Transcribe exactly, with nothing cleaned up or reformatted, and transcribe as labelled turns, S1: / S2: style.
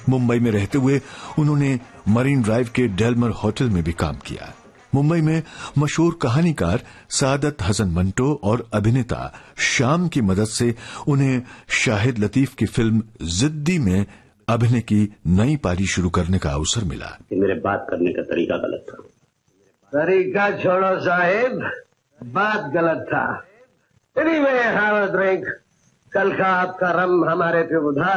S1: मुंबई में रहते हुए उन्होंने मरीन ड्राइव के डेलमर होटल में भी काम किया। मुंबई में मशहूर कहानीकार सादत हसन मंटो और अभिनेता श्याम की मदद से उन्हें शाहिद लतीफ की फिल्म जिद्दी में अभिनय की नई पारी शुरू करने का अवसर मिला।
S2: मेरे बात करने का तरीका गलत था।
S3: तरीका छोड़ो साहिब, बात गलत था। Anyway, have a drink. कल का आपका रम हमारे पे उधार